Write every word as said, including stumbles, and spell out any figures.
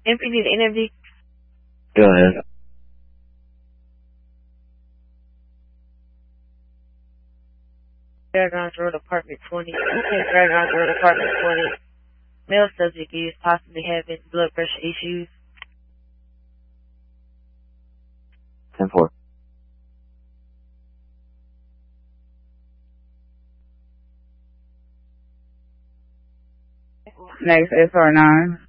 M P D to N F D. Go ahead. Dragons Road, apartment twenty. Okay, Dragons Road, apartment twenty. Male subject is possibly having blood pressure issues. ten four. Next S R nine.